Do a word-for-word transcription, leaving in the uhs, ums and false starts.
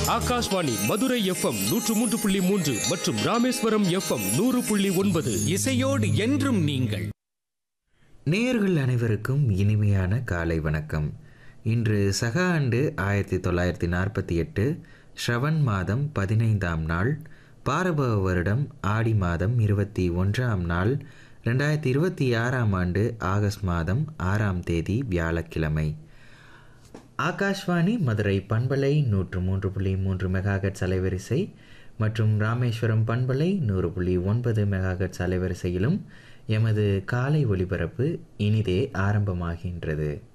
Akashvani Madurai FM நூற்று மூன்று புள்ளி மூன்று மற்றும் ராமேஸ்வரம் எஃப்எம் நூறு புள்ளி ஒன்பது. இசையோடு என்றும் நீங்கள். நேயர்கள் அனைவருக்கும் இனிமையான காலை வணக்கம். இன்று சக ஆண்டு ஆயிரத்தி தொள்ளாயிரத்தி நாற்பத்தி எட்டு ஸ்ரவன் மாதம் பதினைந்தாம் நாள், பாரபவ வருடம் ஆடி மாதம் இருபத்தி ஒன்றாம் நாள், ரெண்டாயிரத்தி இருபத்தி ஆறாம் ஆண்டு ஆகஸ்ட் மாதம் ஆறாம் தேதி வியாழக்கிழமை. ஆகாஷ்வாணி மதுரை பண்பலை நூற்று மூன்று புள்ளி மூன்று மெகாஹெர்ட்ஸ் அலைவரிசை மற்றும் ராமேஸ்வரம் பண்பலை நூறு புள்ளி ஒன்பது மெகாஹெர்ட்ஸ் அலைவரிசையிலும் எமது காலை ஒலிபரப்பு இனிதே ஆரம்பமாகின்றது.